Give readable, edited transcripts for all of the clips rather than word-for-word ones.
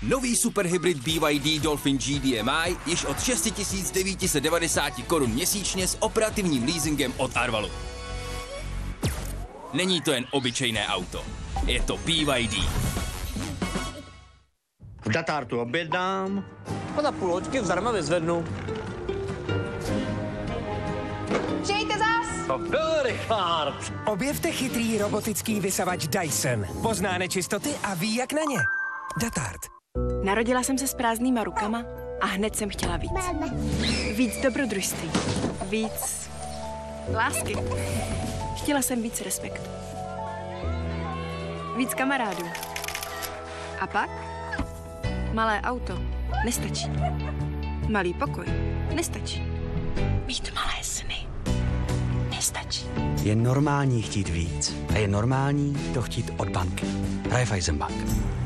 Nový superhybrid BYD Dolphin GDMI již od 6990 korun měsíčně s operativním leasingem od Arvalu. Není to jen obyčejné auto, je to BYD. V Datartu objednám. A za půl hoďky zdarma vyzvednu. Přijďte zas! To byl Richard. Objevte chytrý robotický vysavač Dyson. Pozná nečistoty a ví, jak na ně. Datart. Narodila jsem se s prázdnýma rukama a hned jsem chtěla víc. Víc dobrodružství. Víc lásky. Chtěla jsem víc respektu. Víc kamarádů. A pak? Malé auto nestačí. Malý pokoj nestačí. Mít malé sny nestačí. Je normální chtít víc. A je normální to chtít od banky. Raiffeisenbank.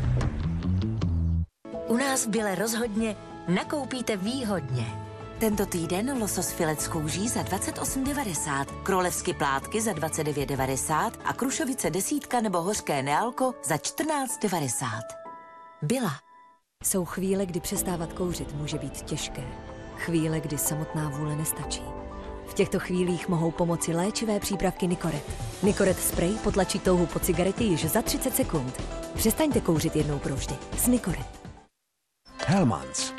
U nás v Bile rozhodně nakoupíte výhodně. Tento týden losos filet s kouží za 28,90, królevsky plátky za 29,90 a krušovice desítka nebo hořké nealko za 14,90. Byla. Jsou chvíle, kdy přestávat kouřit může být těžké. Chvíle, kdy samotná vůle nestačí. V těchto chvílích mohou pomoci léčivé přípravky Nicoret. Nicoret spray potlačí touhu po cigaretě již za 30 sekund. Přestaňte kouřit jednou provždy s Nicoret. Hellmann's.